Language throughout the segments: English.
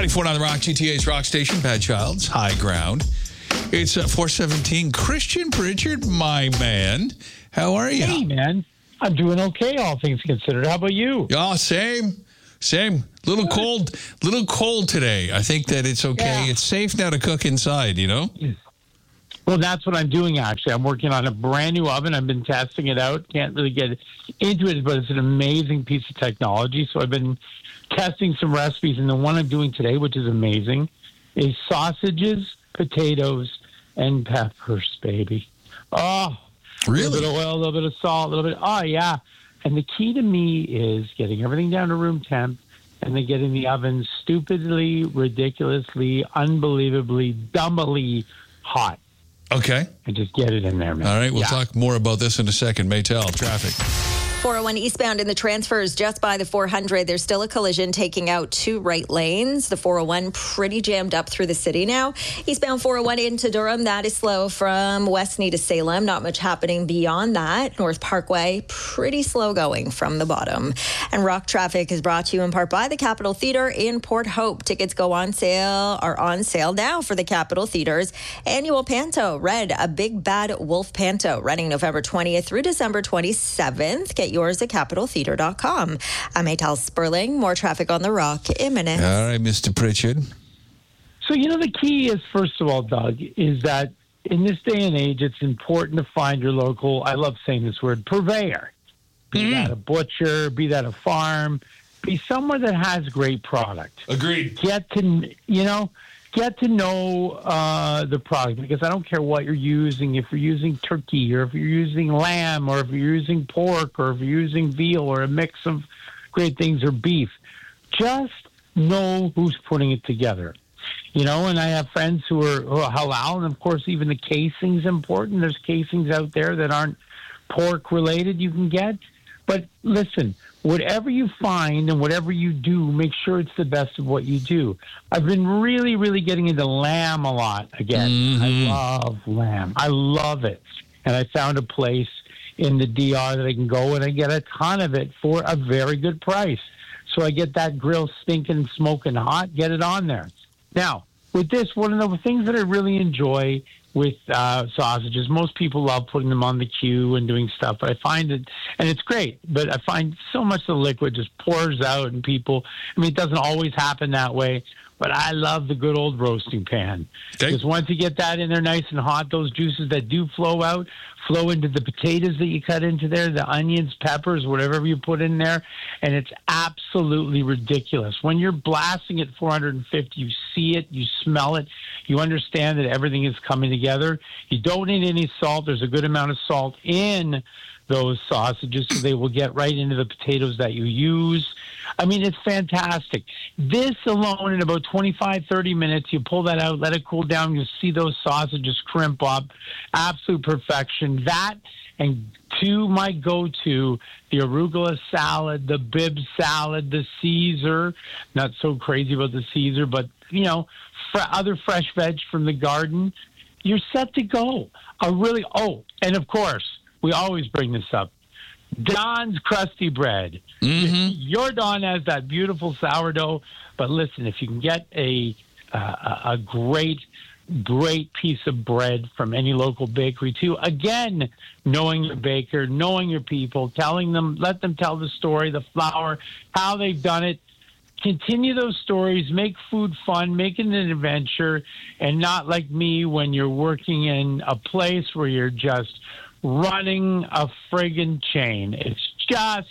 94 on the Rock, GTA's Rock Station, Bad Child's High Ground. It's 417. Christian Pritchard, my man. How are you? Hey, man. I'm doing okay, all things considered. How about you? Oh, same. Little cold today. I think that it's okay. Yeah. It's safe now to cook inside, you know? Well, that's what I'm doing, actually. I'm working on a brand new oven. I've been testing it out. Can't really get into it, but it's an amazing piece of technology. So I've been testing some recipes, and the one I'm doing today, which is amazing, is sausages, potatoes, and peppers, baby. Oh, really? A little bit of oil, a little bit of salt, a little bit. Oh, yeah. And the key to me is getting everything down to room temp and then getting the oven stupidly, ridiculously, unbelievably, dumbly hot. Okay. And just get it in there, man. All right, we'll talk more about this in a second. Maytel, traffic. 401 eastbound in the transfers just by the 400. There's still a collision taking out 2 right lanes. The 401 pretty jammed up through the city now. Eastbound 401 into Durham, that is slow from Westney to Salem. Not much happening beyond that. North Parkway, pretty slow going from the bottom. And Rock Traffic is brought to you in part by the Capitol Theatre in Port Hope. Tickets are on sale now for the Capitol Theatre's annual Panto. Red, a big bad wolf Panto, running November 20th through December 27th. Get yours at capitaltheatre.com. I'm Maytel Sperling. More traffic on the Rock in minutes. All right, Mr. Pritchard. So, the key is, first of all, Doug, is that in this day and age, it's important to find your local, I love saying this word, purveyor. Be that a butcher, be that a farm, be somewhere that has great product. Agreed. Get to know the product, because I don't care what you're using. If you're using turkey, or if you're using lamb, or if you're using pork, or if you're using veal, or a mix of great things, or beef, just know who's putting it together. And I have friends who are halal, and of course even the casing's important. There's casings out there that aren't pork related you can get. But listen, whatever you find and whatever you do, make sure it's the best of what you do. I've been really, really getting into lamb a lot again. Mm-hmm. I love lamb. I love it. And I found a place in the DR that I can go and I get a ton of it for a very good price. So I get that grill stinking, smoking hot, get it on there. Now, with this, one of the things that I really enjoy with sausages, most people love putting them on the queue and doing stuff. But I find it, and it's great, but I find so much of the liquid just pours out and it doesn't always happen that way, but I love the good old roasting pan. Because once you get that in there nice and hot, those juices that do flow into the potatoes that you cut into there, the onions, peppers, whatever you put in there, and it's absolutely ridiculous. When you're blasting at 450, you see it, you smell it, you understand that everything is coming together. You don't need any salt. There's a good amount of salt in those sausages, so they will get right into the potatoes that you use. It's fantastic. This alone, in about 25, 30 minutes, you pull that out, let it cool down, you see those sausages crimp up. Absolute perfection. That, and my go-to, the arugula salad, the Bibb salad, the Caesar. Not so crazy about the Caesar, but, other fresh veg from the garden. You're set to go. And of course, we always bring this up. Don's Crusty Bread. Mm-hmm. Your Don has that beautiful sourdough, but listen, if you can get a great piece of bread from any local bakery too, again, knowing your baker, knowing your people, let them tell the story, the flour, how they've done it. Continue those stories, make food fun, make it an adventure, and not like me when you're working in a place where you're just running a friggin' chain. It's just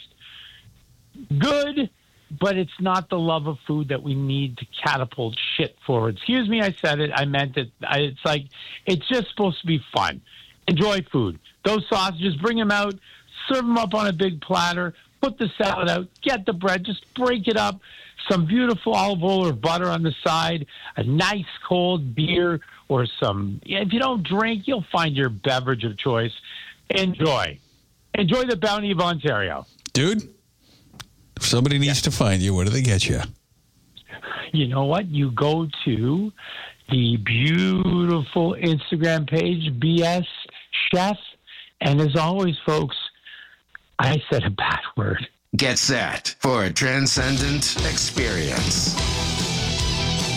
good, but it's not the love of food that we need to catapult shit forward. Excuse me, I said it. I meant it. It's just supposed to be fun. Enjoy food. Those sausages, bring them out, serve them up on a big platter, put the salad out, get the bread, just break it up, some beautiful olive oil or butter on the side, a nice cold beer, or if you don't drink, you'll find your beverage of choice. Enjoy the bounty of Ontario. Dude, if somebody needs to find you, where do they get you? You know what? You go to the beautiful Instagram page, BS Chef. And as always, folks, I said a bad word. Get set for a transcendent experience.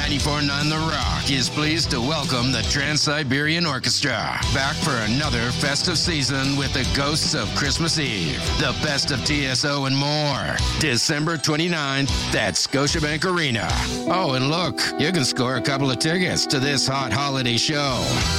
94.9 The Rock is pleased to welcome the Trans-Siberian Orchestra back for another festive season with the Ghosts of Christmas Eve, the best of TSO and more. December 29th at Scotiabank Arena. Oh, and look, you can score a couple of tickets to this hot holiday show.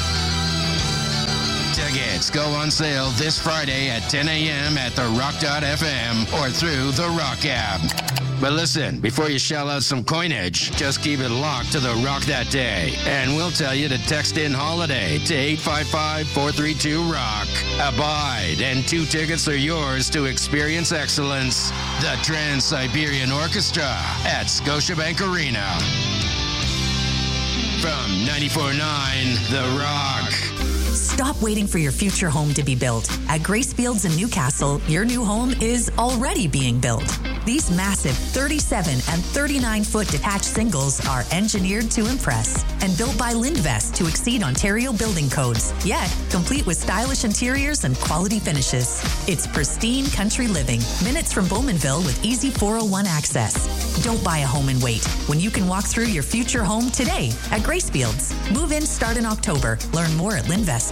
Tickets go on sale this Friday at 10 a.m. at therock.fm or through the Rock app. But listen, before you shell out some coinage, just keep it locked to The Rock that day. And we'll tell you to text in HOLIDAY to 855-432-ROCK. Abide, and 2 tickets are yours to experience excellence. The Trans-Siberian Orchestra at Scotiabank Arena. From 94.9 The Rock. Stop waiting for your future home to be built. At Grace Fields in Newcastle, your new home is already being built. These massive 37 and 39-foot detached singles are engineered to impress and built by Lindvest to exceed Ontario building codes, yet complete with stylish interiors and quality finishes. It's pristine country living, minutes from Bowmanville with easy 401 access. Don't buy a home and wait when you can walk through your future home today at Grace Fields. Move in start in October. Learn more at Lindvest.com.